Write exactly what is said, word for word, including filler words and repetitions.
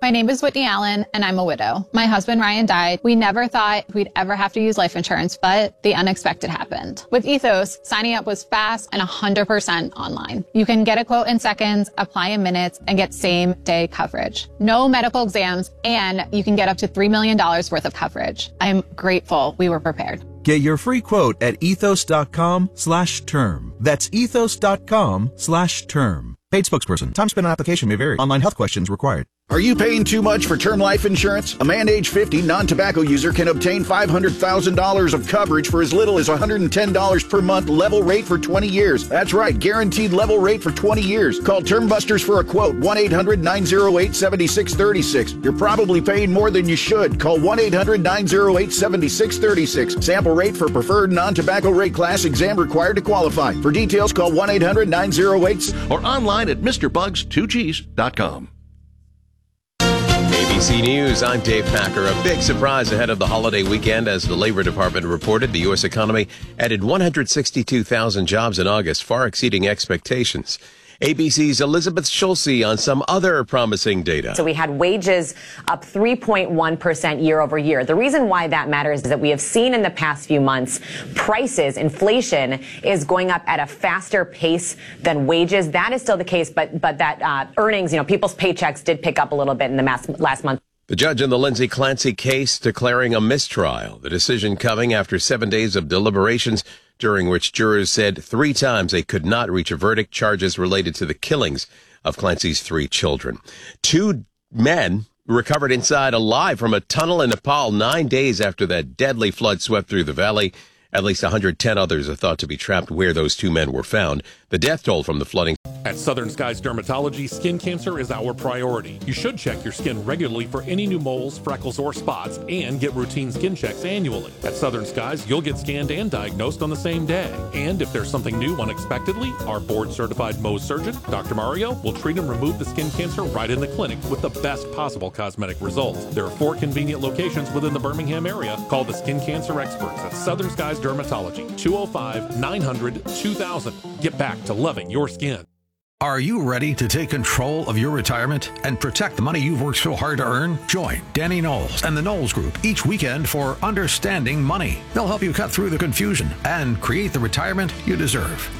My name is Whitney Allen, and I'm a widow. My husband, Ryan, died. We never thought we'd ever have to use life insurance, but the unexpected happened. With Ethos, signing up was fast and one hundred percent online. You can get a quote in seconds, apply in minutes, and get same-day coverage. No medical exams, and you can get up to three million dollars worth of coverage. I'm grateful we were prepared. Get your free quote at ethos.com slash term. That's ethos.com slash term. Paid spokesperson. Time spent on application may vary. Online health questions required. Are you paying too much for term life insurance? A man age fifty non-tobacco user can obtain five hundred thousand dollars of coverage for as little as one hundred ten dollars per month, level rate for twenty years. That's right, guaranteed level rate for twenty years. Call Term Busters for a quote, one eight hundred nine oh eight seven six three six. You're probably paying more than you should. Call one eight hundred nine oh eight seven six three six. Sample rate for preferred non-tobacco rate class, exam required to qualify. For details, call one eight hundred nine oh eight or online at Mr Bugs two Gs dot com. A B C News, I'm Dave Packer. A big surprise ahead of the holiday weekend as the Labor Department reported the U S economy added one hundred sixty-two thousand jobs in August, far exceeding expectations. A B C's Elizabeth Schulze on some other promising data. So we had wages up three point one percent year over year. The reason why that matters is that we have seen in the past few months prices, inflation is going up at a faster pace than wages. That is still the case, but but that uh, earnings, you know, people's paychecks did pick up a little bit in the mass, last month. The judge in the Lindsay Clancy case declaring a mistrial. The decision coming after seven days of deliberations, during which jurors said three times they could not reach a verdict, charges related to the killings of Clancy's three children. Two men recovered inside alive from a tunnel in Nepal nine days after that deadly flood swept through the valley. At least one hundred ten others are thought to be trapped where those two men were found. The death toll from the flooding. At Southern Skies Dermatology, skin cancer is our priority. You should check your skin regularly for any new moles, freckles, or spots, and get routine skin checks annually. At Southern Skies, you'll get scanned and diagnosed on the same day. And if there's something new unexpectedly, our board-certified Mohs surgeon, Doctor Mario, will treat and remove the skin cancer right in the clinic with the best possible cosmetic results. There are four convenient locations within the Birmingham area. Call the skin cancer experts at Southern Skies Dermatology, two oh five, nine hundred, two thousand. Get back to loving your skin. Are you ready to take control of your retirement and protect the money you've worked so hard to earn? Join Danny Knowles and the Knowles Group each weekend for Understanding Money. They'll help you cut through the confusion and create the retirement you deserve.